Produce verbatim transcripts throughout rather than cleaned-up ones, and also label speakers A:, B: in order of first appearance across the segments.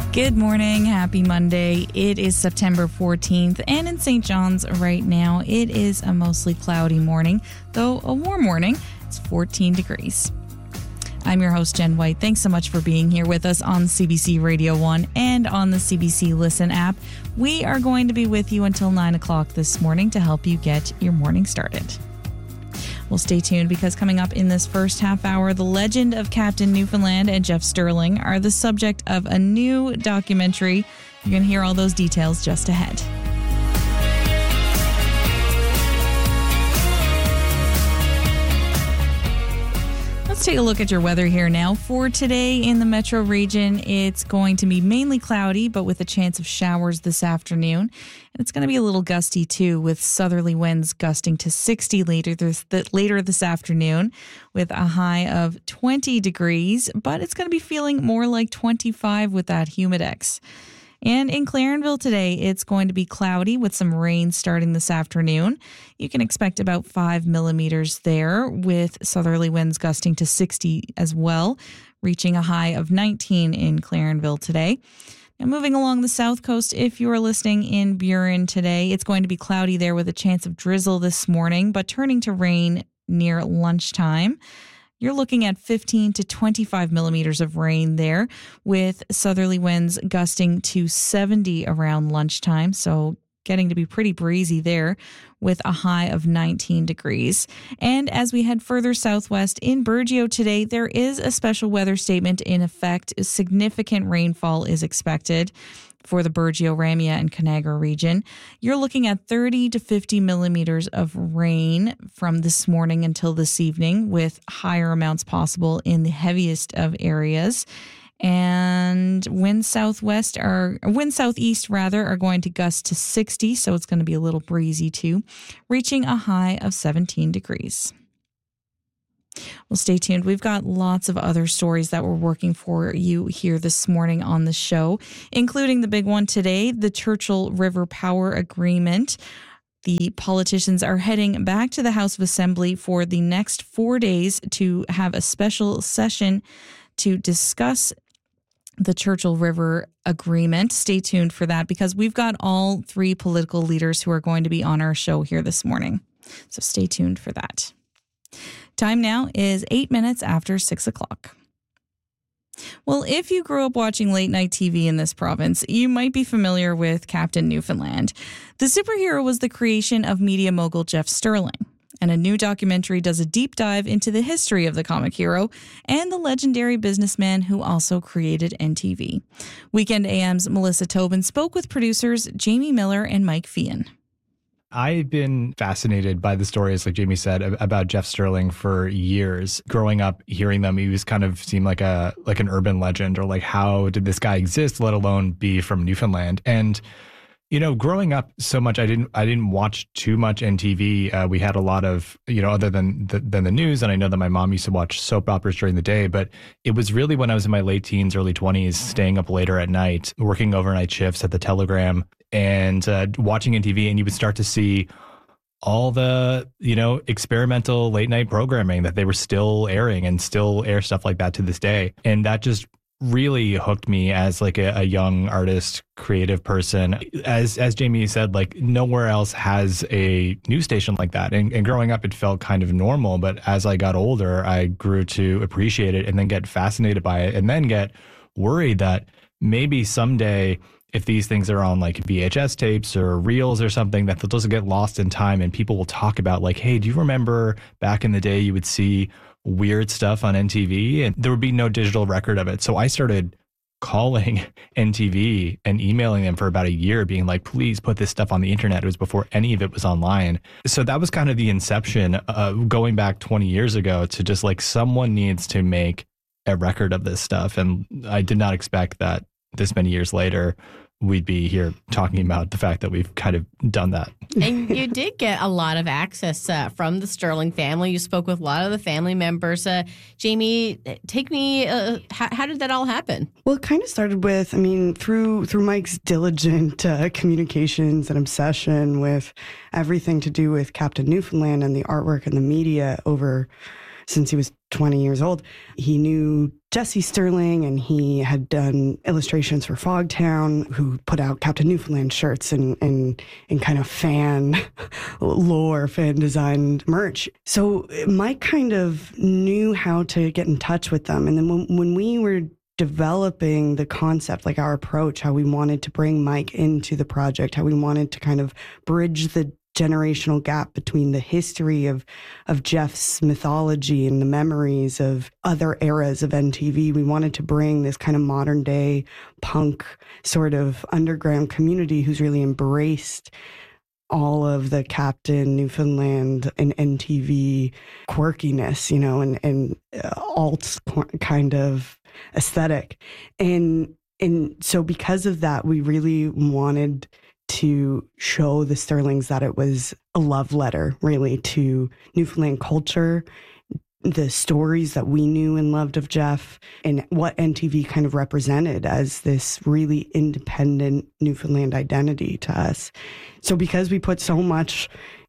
A: Good morning. Happy Monday. It is September fourteenth, and in Saint John's right now, it is a mostly cloudy morning, though a warm morning. It's fourteen degrees. I'm your host, Jen White. Thanks so much for being here with us on C B C Radio one and on the C B C Listen app. We are going to be with you until nine o'clock this morning to help you get your morning started. Well, stay tuned because coming up in this first half hour, the legend of Captain Newfoundland and Jeff Sterling are the subject of a new documentary. You're going to hear all those details just ahead. Let's take a look at your weather here now. For today in the metro region, it's going to be mainly cloudy, but with a chance of showers this afternoon. And it's going to be a little gusty, too, with southerly winds gusting to sixty later this, later this afternoon with a high of twenty degrees. But it's going to be feeling more like twenty-five with that humidex. And in Clarenville today, it's going to be cloudy with some rain starting this afternoon. You can expect about five millimeters there with southerly winds gusting to sixty as well, reaching a high of nineteen in Clarenville today. Now, moving along the south coast, if you are listening in Burin today, it's going to be cloudy there with a chance of drizzle this morning, but turning to rain near lunchtime. You're looking at fifteen to twenty-five millimeters of rain there with southerly winds gusting to seventy around lunchtime. So getting to be pretty breezy there with a high of nineteen degrees. And as we head further southwest in Burgeo today, there is a special weather statement in effect. Significant rainfall is expected for the Burgeo, Ramia, and Conagra region. You're looking at thirty to fifty millimeters of rain from this morning until this evening, with higher amounts possible in the heaviest of areas. And wind southwest are wind southeast rather are going to gust to sixty, so it's going to be a little breezy too, reaching a high of seventeen degrees. Well, stay tuned. We've got lots of other stories that we're working for you here this morning on the show, including the big one today, the Churchill River Power Agreement. The politicians are heading back to the House of Assembly for the next four days to have a special session to discuss the Churchill River Agreement. Stay tuned for that because we've got all three political leaders who are going to be on our show here this morning. So stay tuned for that. Time now is eight minutes after six o'clock. Well, if you grew up watching late night T V in this province, you might be familiar with Captain Newfoundland. The superhero was the creation of media mogul Jeff Sterling, and a new documentary does a deep dive into the history of the comic hero and the legendary businessman who also created N T V. Weekend A M's Melissa Tobin spoke with producers Jamie Miller and Mike Feehan.
B: I've been fascinated by the stories, like Jamie said, about Jeff Sterling for years. Growing up, hearing them, he was kind of seemed like a like an urban legend, or like, how did this guy exist, let alone be from Newfoundland? And you know, growing up so much, I didn't I didn't watch too much N T V. Uh, we had a lot of, you know, other than the, than the news. And I know that my mom used to watch soap operas during the day. But it was really when I was in my late teens, early twenties, staying up later at night, working overnight shifts at the Telegram and uh, watching N T V. And you would start to see all the, you know, experimental late night programming that they were still airing and still air stuff like that to this day. And that just really hooked me as like a, a young artist, creative person. As as Jamie said, like nowhere else has a news station like that. And, and growing up, it felt kind of normal. But as I got older, I grew to appreciate it and then get fascinated by it and then get worried that maybe someday, if these things are on like V H S tapes or reels or something, that they'll just get lost in time and people will talk about like, hey, do you remember back in the day you would see weird stuff on N T V? And there would be no digital record of it. So I started calling N T V and emailing them for about a year being like, please put this stuff on the internet. It was before any of it was online. So that was kind of the inception, uh, going back twenty years ago, to just like, someone needs to make a record of this stuff. And I did not expect that this many years later we'd be here talking about the fact that we've kind of done that.
C: And you did get a lot of access uh, from the Sterling family. You spoke with a lot of the family members. Uh, Jamie, take me, uh, how, how did that all happen?
D: Well, it kind of started with, I mean, through through Mike's diligent uh, communications and obsession with everything to do with Captain Newfoundland and the artwork and the media over since he was twenty years old. He knew Jesse Sterling, and he had done illustrations for Fogtown, who put out Captain Newfoundland shirts and and, and kind of fan lore, fan designed merch. So Mike kind of knew how to get in touch with them. And then when, when we were developing the concept, like our approach, how we wanted to bring Mike into the project, how we wanted to kind of bridge the generational gap between the history of of Jeff's mythology and the memories of other eras of M T V. We wanted to bring this kind of modern day punk sort of underground community who's really embraced all of the Captain Newfoundland and M T V quirkiness, you know, and, and alt kind of aesthetic. And and so because of that, we really wanted to show the Sterlings that it was a love letter, really, to Newfoundland culture, the stories that we knew and loved of Jeff, and what M T V kind of represented as this really independent Newfoundland identity to us. So because we put so much,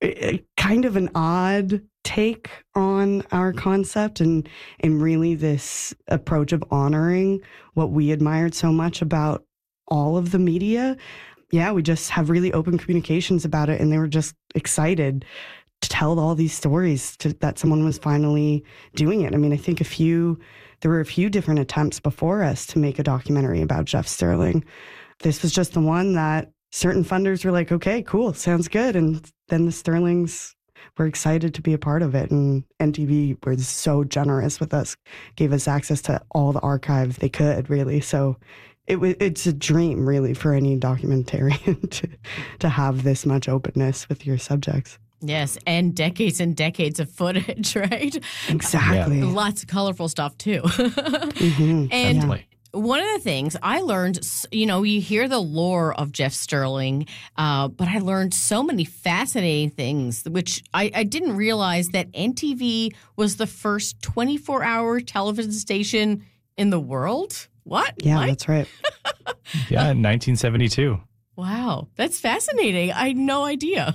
D: kind of an odd take on our concept, and and really this approach of honoring what we admired so much about all of the media, yeah, we just have really open communications about it, and they were just excited to tell all these stories, to, that someone was finally doing it. I mean, I think a few, there were a few different attempts before us to make a documentary about Jeff Sterling. This was just the one that certain funders were like, okay, cool, sounds good. And then the Sterlings were excited to be a part of it. And M T V was so generous with us, gave us access to all the archive they could, really. So It, it's a dream, really, for any documentarian to, to have this much openness with your subjects.
C: Yes, and decades and decades of footage, right?
D: Exactly.
C: Yeah. Lots of colorful stuff, too.
D: mm-hmm.
C: And
B: Definitely.
C: One of the things I learned, you know, you hear the lore of Jeff Sterling, uh, but I learned so many fascinating things, which I, I didn't realize that M T V was the first twenty-four hour television station in the world. What?
D: Yeah,
C: Mike?
D: that's right.
B: Yeah, in nineteen seventy-two.
C: Wow, that's fascinating. I had no idea.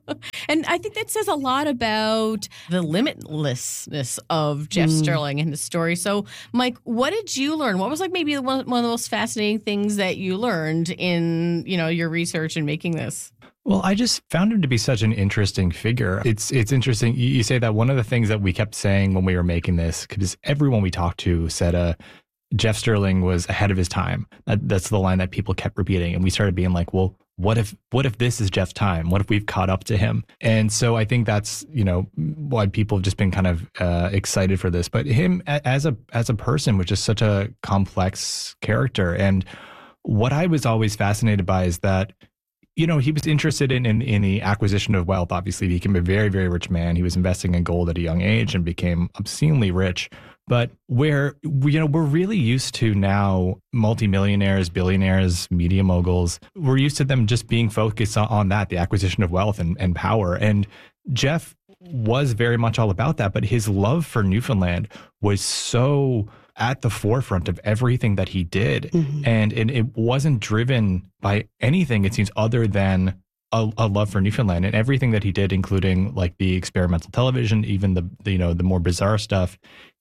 C: And I think that says a lot about the limitlessness of Jeff mm. Sterling and his story. So, Mike, what did you learn? What was like maybe one, one of the most fascinating things that you learned in, you know, your research and making this?
B: Well, I just found him to be such an interesting figure. It's it's interesting. You, you say that one of the things that we kept saying when we were making this, because everyone we talked to said, uh, Jeff Sterling was ahead of his time. That, that's the line that people kept repeating. And we started being like, well, what if what if this is Jeff's time? What if we've caught up to him? And so I think that's, you know, why people have just been kind of uh, excited for this. But him as a as a person was just such a complex character. And what I was always fascinated by is that, you know, he was interested in, in in the acquisition of wealth. Obviously, he became a very, very rich man. He was investing in gold at a young age and became obscenely rich. But where, you know, we're really used to now multimillionaires, billionaires, media moguls, we're used to them just being focused on that, the acquisition of wealth and, and power. And Jeff was very much all about that. But his love for Newfoundland was so at the forefront of everything that he did. Mm-hmm. And, and it wasn't driven by anything, it seems, other than a, a love for Newfoundland. And everything that he did, including like the experimental television, even the, the you know, the more bizarre stuff,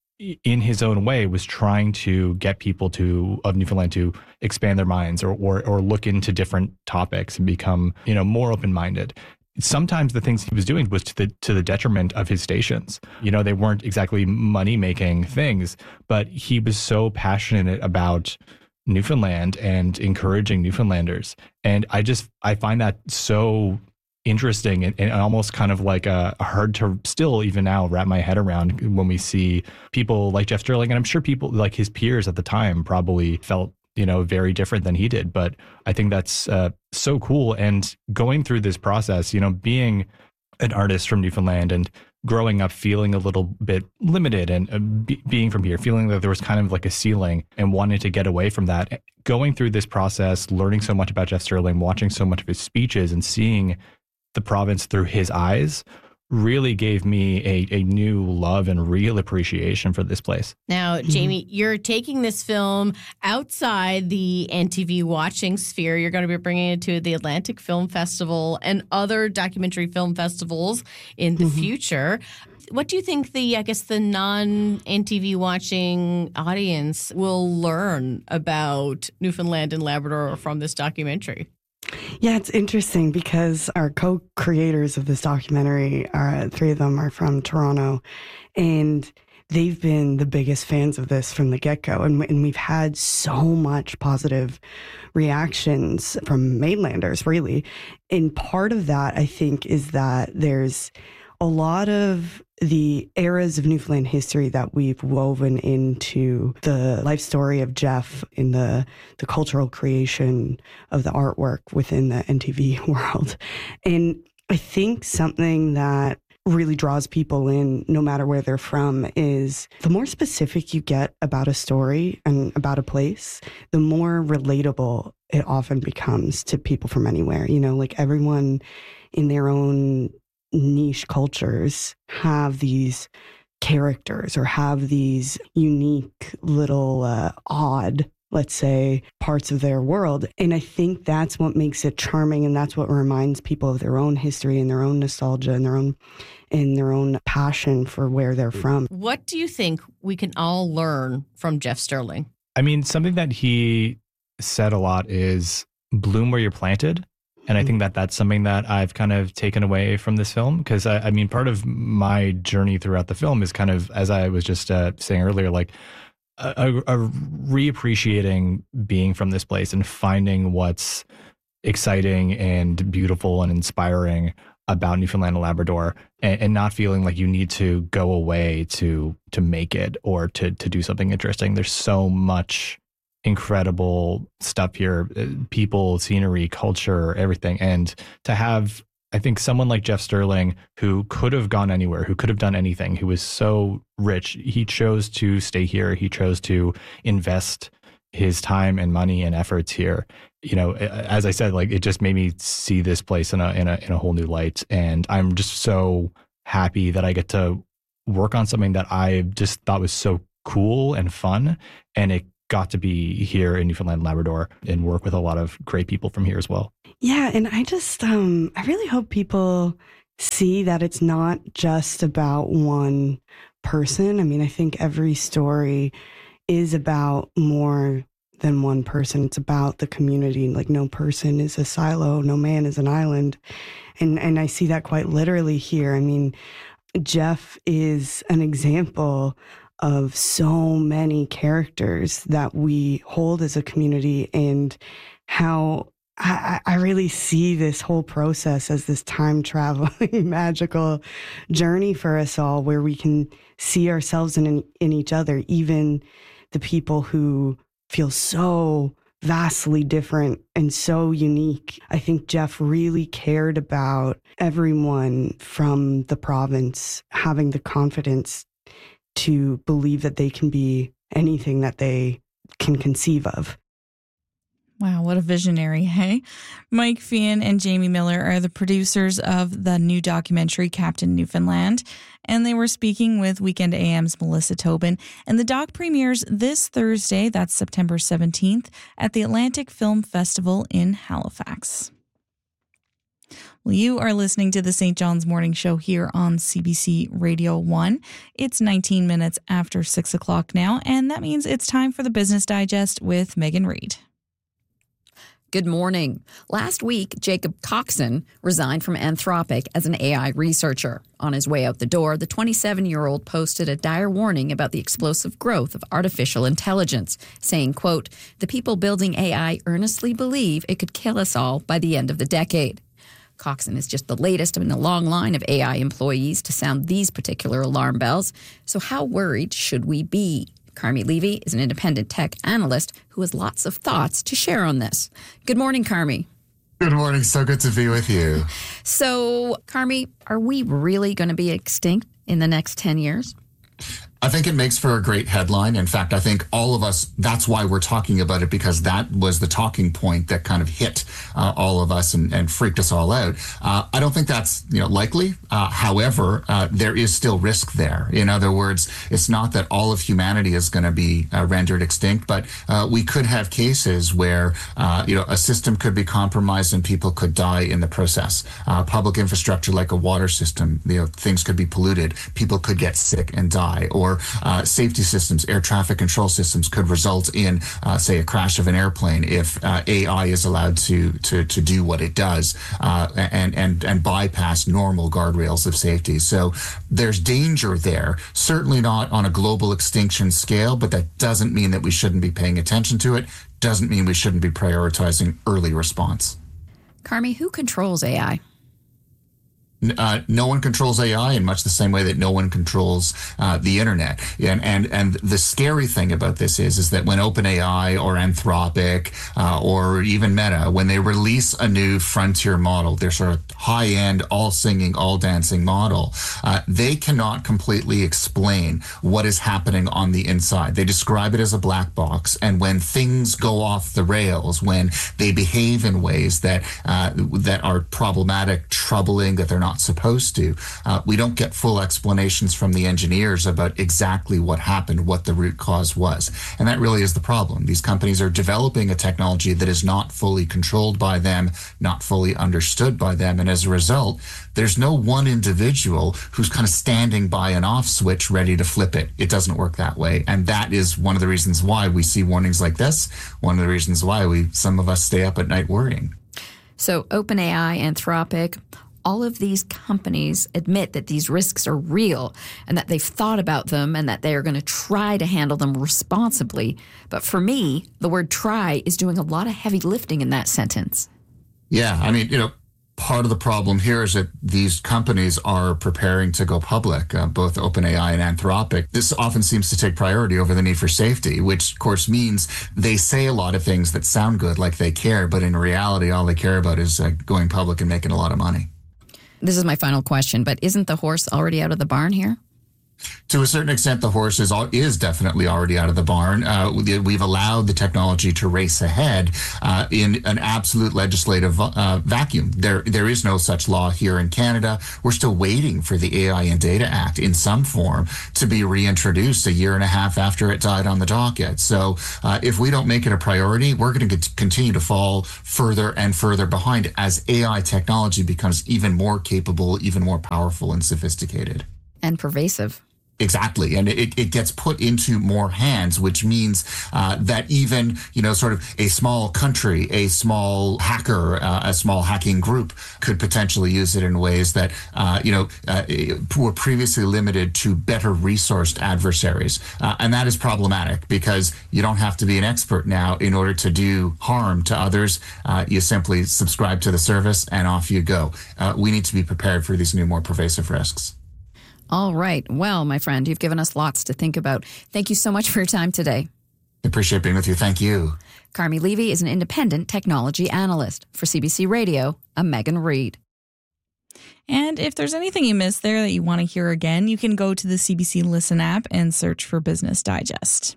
B: in his own way, was trying to get people to of Newfoundland to expand their minds or, or or look into different topics and become, you know, more open-minded. Sometimes the things he was doing was to the to the detriment of his stations. You know, they weren't exactly money-making things, but he was so passionate about Newfoundland and encouraging Newfoundlanders. And I just I find that so interesting and, and almost kind of like a, a hard to still even now wrap my head around when we see people like Jeff Sterling. And I'm sure people like his peers at the time probably felt, you know, very different than he did. But I think that's uh, so cool. And going through this process, you know, being an artist from Newfoundland and growing up feeling a little bit limited and uh, be, being from here, feeling that there was kind of like a ceiling and wanting to get away from that, going through this process, learning so much about Jeff Sterling, watching so much of his speeches and seeing the province through his eyes really gave me a, a new love and real appreciation for this place.
C: Now, Jamie, you're taking this film outside the N T V watching sphere. You're going to be bringing it to the Atlantic Film Festival and other documentary film festivals in the mm-hmm. future. What do you think the, I guess, the non-N T V watching audience will learn about Newfoundland and Labrador from this documentary?
D: Yeah, it's interesting because our co-creators of this documentary, are, three of them are from Toronto, and they've been the biggest fans of this from the get-go. And, and we've had so much positive reactions from mainlanders, really. And part of that, I think, is that there's a lot of the eras of Newfoundland history that we've woven into the life story of Jeff in the, the cultural creation of the artwork within the N T V world. And I think something that really draws people in, no matter where they're from, is the more specific you get about a story and about a place, the more relatable it often becomes to people from anywhere. You know, like everyone in their own niche cultures have these characters or have these unique little uh, odd, let's say, parts of their world. And I think that's what makes it charming, and that's what reminds people of their own history and their own nostalgia and their own and their own passion for where they're from.
C: What do you think we can all learn from Jeff Sterling?
B: I mean, something that he said a lot is bloom where you're planted. And I think that that's something that I've kind of taken away from this film, because I, I mean, part of my journey throughout the film is kind of, as I was just uh, saying earlier, like a, a, a reappreciating being from this place and finding what's exciting and beautiful and inspiring about Newfoundland and Labrador, and, and not feeling like you need to go away to to make it or to to do something interesting. There's so much incredible stuff here, people, scenery, culture, everything. And to have, I think, someone like Jeff Sterling, who could have gone anywhere, who could have done anything, who was so rich, he chose to stay here. He chose to invest his time and money and efforts here. You know, as I said, like, it just made me see this place in a in a in a whole new light. And I'm just so happy that I get to work on something that I just thought was so cool and fun, and it got to be here in Newfoundland and Labrador and work with a lot of great people from here as well.
D: Yeah, and I just, um, I really hope people see that it's not just about one person. I mean, I think every story is about more than one person. It's about the community. Like, no person is a silo, no man is an island. And, and I see that quite literally here. I mean, Jeff is an example of so many characters that we hold as a community, and how I, I really see this whole process as this time traveling magical journey for us all, where we can see ourselves in, in each other, even the people who feel so vastly different and so unique. I think Jeff really cared about everyone from the province having the confidence to believe that they can be anything that they can conceive of.
A: Wow, what a visionary, hey? Mike Feehan and Jamie Miller are the producers of the new documentary, Captain Newfoundland, and they were speaking with Weekend A M's Melissa Tobin. And the doc premieres this Thursday, that's September seventeenth, at the Atlantic Film Festival in Halifax. Well, you are listening to the Saint John's Morning Show here on C B C Radio one. It's nineteen minutes after six o'clock now, and that means it's time for the Business Digest with Megan Reid.
E: Good morning. Last week, Jacob Coxon resigned from Anthropic as an A I researcher. On his way out the door, the twenty-seven-year-old posted a dire warning about the explosive growth of artificial intelligence, saying, quote, "The people building A I earnestly believe it could kill us all by the end of the decade." Coxon is just the latest in a long line of A I employees to sound these particular alarm bells. So how worried should we be? Carmi Levy is an independent tech analyst who has lots of thoughts to share on this. Good morning, Carmi.
F: Good morning. So good to be with you.
E: So, Carmi, are we really going to be extinct in the next ten years?
F: I think it makes for a great headline. In fact, I think all of us, that's why we're talking about it, because that was the talking point that kind of hit uh, all of us and, and freaked us all out. Uh, I don't think that's you know likely. Uh, however, uh, there is still risk there. In other words, it's not that all of humanity is going to be uh, rendered extinct, but uh, we could have cases where uh, you know a system could be compromised and people could die in the process. Uh, public infrastructure like a water system, you know, things could be polluted. People could get sick and die. Or uh, safety systems, air traffic control systems could result in, uh, say, a crash of an airplane if uh, A I is allowed to to to do what it does uh, and and and bypass normal guardrails of safety. So there's danger there. Certainly not on a global extinction scale, but that doesn't mean that we shouldn't be paying attention to it. Doesn't mean we shouldn't be prioritizing early response.
E: Carmi, who controls A I?
F: Uh, no one controls A I in much the same way that no one controls uh, the internet. And, and and the scary thing about this is is that when OpenAI or Anthropic uh, or even Meta, when they release a new frontier model, their sort of high-end, all-singing, all-dancing model, uh, they cannot completely explain what is happening on the inside. They describe it as a black box. And when things go off the rails, when they behave in ways that uh, that are problematic, troubling, that they're not supposed to, uh, we don't get full explanations from the engineers about exactly what happened, what the root cause was. And that really is the problem. These companies are developing a technology that is not fully controlled by them, not fully understood by them. And as a result, there's no one individual who's kind of standing by an off switch ready to flip it. It doesn't work that way. And that is one of the reasons why we see warnings like this, one of the reasons why we some of us stay up at night worrying.
E: So OpenAI, Anthropic, all of these companies admit that these risks are real and that they've thought about them and that they are going to try to handle them responsibly. But for me, the word try is doing a lot of heavy lifting in that sentence.
F: Yeah, I mean, you know, part of the problem here is that these companies are preparing to go public, uh, both OpenAI and Anthropic. This often seems to take priority over the need for safety, which of course means they say a lot of things that sound good, like they care, but in reality, all they care about is uh, going public and making a lot of money.
E: This is my final question, but isn't the horse already out of the barn here?
F: To a certain extent, the horse is, is definitely already out of the barn. Uh, we've allowed the technology to race ahead uh, in an absolute legislative uh, vacuum. There, there is no such law here in Canada. We're still waiting for the A I and Data Act in some form to be reintroduced a year and a half after it died on the docket. So uh, if we don't make it a priority, we're going to continue to fall further and further behind as A I technology becomes even more capable, even more powerful and sophisticated.
E: And pervasive.
F: Exactly. And it, it gets put into more hands, which means uh, that even, you know, sort of a small country, a small hacker, uh, a small hacking group could potentially use it in ways that, uh, you know, uh, were previously limited to better resourced adversaries. Uh, and that is problematic because you don't have to be an expert now in order to do harm to others. Uh, you simply subscribe to the service and off you go. Uh, we need to be prepared for these new, more pervasive risks.
E: All right. Well, my friend, you've given us lots to think about. Thank you so much for your time today.
F: I appreciate being with you. Thank you.
E: Carmi Levy is an independent technology analyst. For C B C Radio, I'm Megan Reid.
A: And if there's anything you missed there that you want to hear again, you can go to the C B C Listen app and search for Business Digest.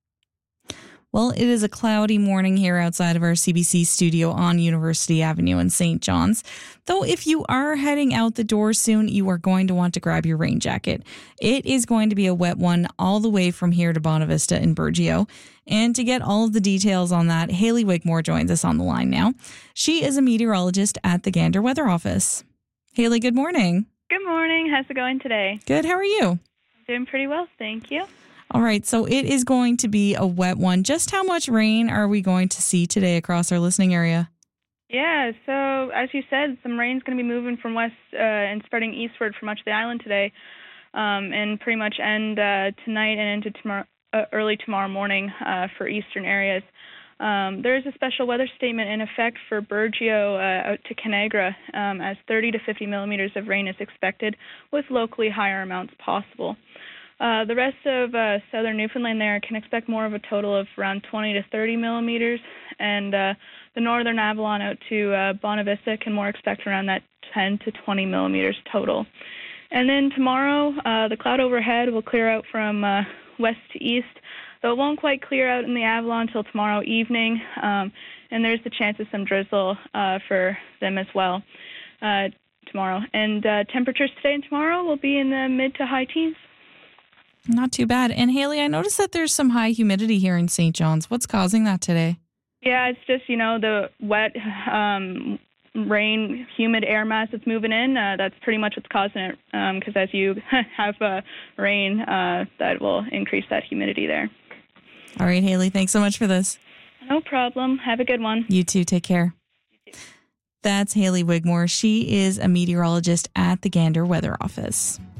A: Well, it is a cloudy morning here outside of our C B C studio on University Avenue in Saint John's. Though if you are heading out the door soon, you are going to want to grab your rain jacket. It is going to be a wet one all the way from here to Bonavista in Burgeo. And to get all of the details on that, Haley Wigmore joins us on the line now. She is a meteorologist at the Gander Weather Office. Haley, good morning.
G: Good morning. How's it going today?
A: Good. How are you?
G: Doing pretty well, thank you.
A: All right, so it is going to be a wet one. Just how much rain are we going to see today across our listening area?
G: Yeah, so as you said, some rain's going to be moving from west uh, and spreading eastward for much of the island today, um, and pretty much end uh, tonight and into tomorrow, uh, early tomorrow morning uh, for eastern areas. Um, there is a special weather statement in effect for Burgeo uh, out to Canagra, um, as thirty to fifty millimeters of rain is expected, with locally higher amounts possible. Uh, the rest of uh, southern Newfoundland there can expect more of a total of around twenty to thirty millimeters, and uh, the northern Avalon out to uh, Bonavista can more expect around that ten to twenty millimeters total. And then tomorrow, uh, the cloud overhead will clear out from uh, west to east, though it won't quite clear out in the Avalon until tomorrow evening. Um, and there's the chance of some drizzle uh, for them as well uh, tomorrow. And uh, temperatures today and tomorrow will be in the mid to high teens.
A: Not too bad. And Haley, I noticed that there's some high humidity here in Saint John's. What's causing that today?
G: Yeah, it's just, you know, the wet um, rain, humid air mass that's moving in. Uh, that's pretty much what's causing it, because um, as you have uh, rain, uh, that will increase that humidity there.
A: All right, Haley, thanks so much for this.
G: No problem. Have a good one.
A: You too. Take care. That's Haley Wigmore. She is a meteorologist at the Gander Weather Office.